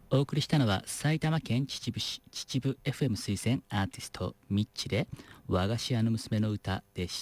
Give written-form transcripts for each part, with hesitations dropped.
お送りしたのは埼玉県秩父市秩父 FM 推薦アーティストミッチで和菓子屋の娘の歌でした。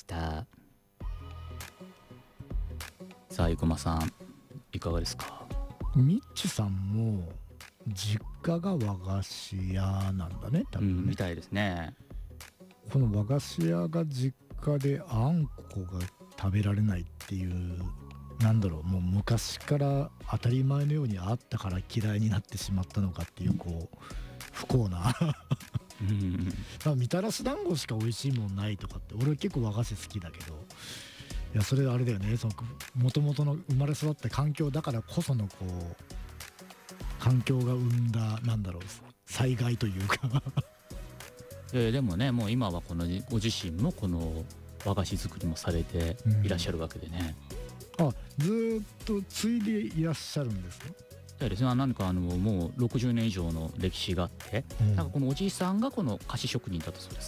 さあ生駒さんいかがですか？ ミッチさんも実家が和菓子屋なんだね多分ね、 みたいですね。 この和菓子屋が実家であんこが食べられないっていう、なんだろう、もう昔から当たり前のようにあったから嫌いになってしまったのかっていう、こう不幸なみたらし団子しか美味しいもんないとかって、俺結構和菓子好きだけど、いやそれあれだよね、その元々の生まれ育った環境だからこそのこう環境が生んだなんだろう災害というかでもね、もう今はこのご自身もこの和菓子作りもされていらっしゃるわけでね、 あ、ずーっと継いでいらっしゃるんですか？ そうですね、何かもう60年以上の歴史があって、なんかこのおじいさんがこの菓子職人だったそうです。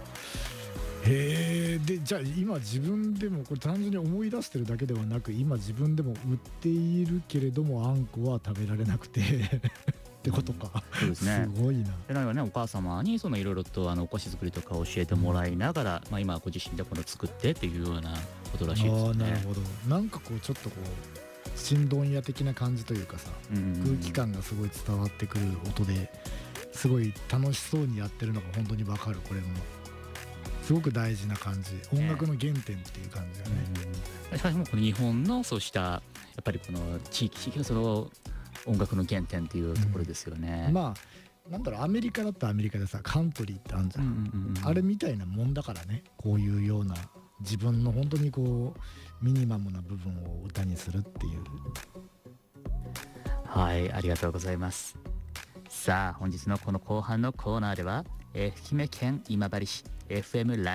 へえ。でじゃあ今自分でもこれ単純に思い出してるだけではなく、今自分でも売っているけれどもあんこは食べられなくてってことか、 そうですね。 すごいな。 でなんかね、お母様にそのいろいろとお菓子作りとか教えてもらいながら、今ご自身でこの作ってっていうようなことらしいですよね。 ああ、なるほど。なんかこうちょっとこう新問屋的な感じというかさ、空気感がすごい伝わってくる音ですごい楽しそうにやってるのが本当にわかる。これもすごく大事な感じ、音楽の原点っていう感じだね。 しかしもこの日本のそうしたやっぱりこの地域のその音楽の原点っていうところですよね。 まあなんだろう、アメリカだったらアメリカでさカントリーってあるじゃん、あれみたいなもんだからね、こういうような自分の本当にこうミニマムな部分を歌にするっていう。 はい、ありがとうございます。さあ本日のこの後半のコーナーでは愛媛県今治市 FM ラ